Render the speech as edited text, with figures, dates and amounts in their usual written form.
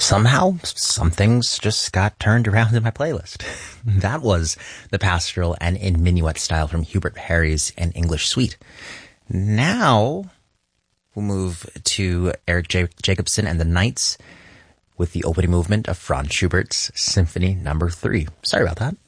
somehow some things just got turned around in my playlist. That was the pastoral and in minuet style from Hubert Parry's An English Suite. Now we'll move to Eric Jacobson and the Knights with the opening movement of Franz Schubert's Symphony No. 3. Sorry about that.